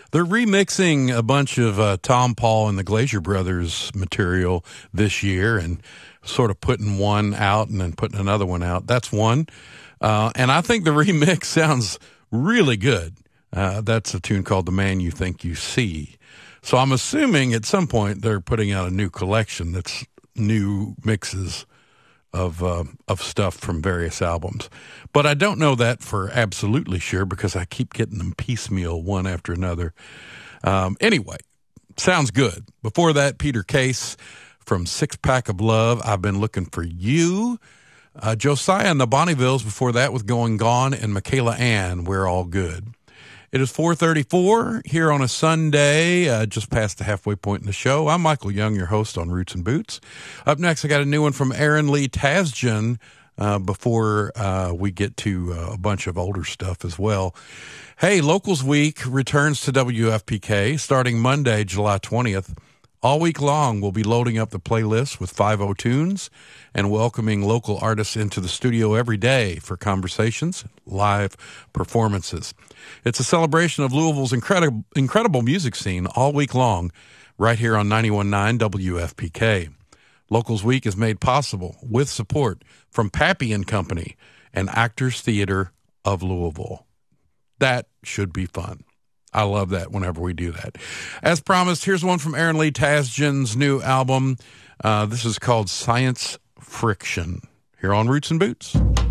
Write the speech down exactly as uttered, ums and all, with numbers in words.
They're remixing a bunch of uh, Tom, Paul, and the Glazier Brothers material this year and sort of putting one out and then putting another one out. That's one. Uh, and I think the remix sounds really good. Uh, that's a tune called The Man You Think You See. So I'm assuming at some point they're putting out a new collection that's new mixes of uh, of stuff from various albums. But I don't know that for absolutely sure because I keep getting them piecemeal one after another. Um, anyway, sounds good. Before that, Peter Case from Six Pack of Love, I've Been Looking for You. Uh, Josiah and the Bonnievilles before that with Going Gone, and Michaela Ann, We're All Good. It is four thirty-four here on a Sunday, uh, just past the halfway point in the show. I'm Michael Young, your host on Roots and Boots. Up next, I got a new one from Aaron Lee Tasjan uh, before uh, we get to uh, a bunch of older stuff as well. Hey, Locals Week returns to W F P K starting Monday, July twentieth. All week long, we'll be loading up the playlist with five oh tunes and welcoming local artists into the studio every day for conversations, live performances. It's a celebration of Louisville's incredible incredible music scene all week long, right here on ninety-one point nine W F P K. Locals Week is made possible with support from Pappy and Company and Actors Theater of Louisville. That should be fun. I love that whenever we do that. As promised, here's one from Aaron Lee Tasjan's new album. Uh, this is called Science Friction, here on Roots and Boots.